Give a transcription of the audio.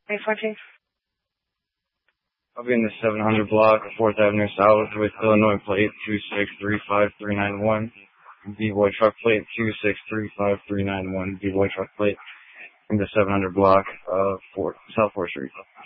814. I'll be in the 700 block, 4th Avenue South with Illinois plate 2635391. B-Boy truck plate 2635391. B-Boy truck plate in the 700 block of South 4th Street.